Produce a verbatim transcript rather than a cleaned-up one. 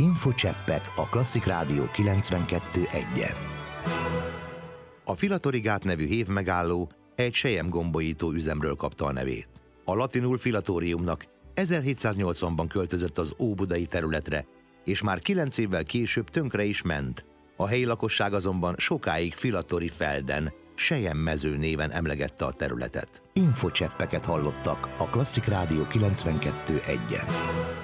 Infocseppek a Klasszik Rádió kilencvenkettő egyen. A Filatorigát nevű hévmegálló egy selyemgombolító üzemről kapta a nevét. A latinul filatoriumnak ezerhétszáznyolcvanban költözött az óbudai területre, és már kilenc évvel később tönkre is ment. A helyi lakosság azonban sokáig Filatori Felden, Selyemmező néven emlegette a területet. Infocseppeket hallottak a Klasszik Rádió kilencvenkettő egyen.